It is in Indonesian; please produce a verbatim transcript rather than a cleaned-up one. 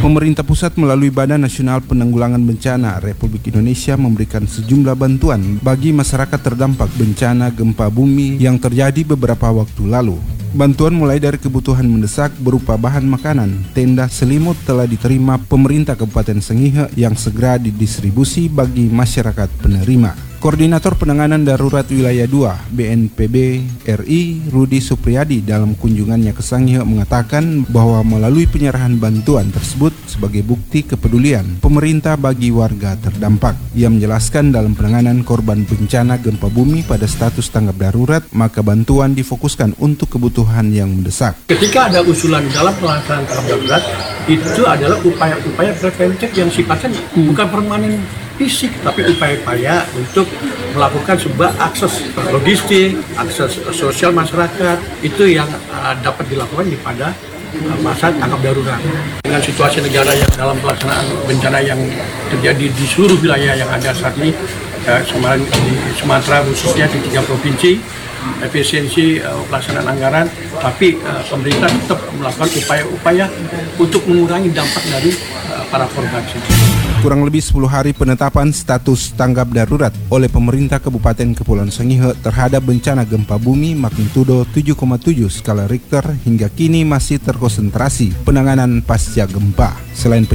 Pemerintah pusat melalui Badan Nasional Penanggulangan Bencana Republik Indonesia memberikan sejumlah bantuan bagi masyarakat terdampak bencana gempa bumi yang terjadi beberapa waktu lalu. Bantuan mulai dari kebutuhan mendesak berupa bahan makanan, tenda, selimut telah diterima pemerintah Kabupaten Sangihe yang segera didistribusi bagi masyarakat penerima. Koordinator Penanganan Darurat Wilayah dua B N P B R I Rudi Supriyadi dalam kunjungannya ke Sangihe mengatakan bahwa melalui penyerahan bantuan tersebut sebagai bukti kepedulian pemerintah bagi warga terdampak. Ia menjelaskan dalam penanganan korban bencana gempa bumi pada status tanggap darurat, maka bantuan difokuskan untuk kebutuhan yang mendesak. Ketika ada usulan dalam pelaksanaan tanggap darurat, itu adalah upaya-upaya preventif yang sifatnya bukan permanen fisik, tapi upaya-upaya untuk melakukan sebuah akses logistik, akses sosial masyarakat, itu yang uh, dapat dilakukan pada uh, masa tanggap darurat. Dengan situasi negara yang dalam pelaksanaan bencana yang terjadi di seluruh wilayah yang ada saat ini, uh, kemarin di Sumatera khususnya di tiga provinsi, efisiensi uh, pelaksanaan anggaran, tapi uh, pemerintah tetap melakukan upaya-upaya untuk mengurangi dampak dari uh, para korban. Kurang lebih sepuluh hari penetapan status tanggap darurat oleh pemerintah Kabupaten Kepulauan Sangihe terhadap bencana gempa bumi magnitudo tujuh koma tujuh skala Richter hingga kini masih terkonsentrasi penanganan pasca gempa. Selain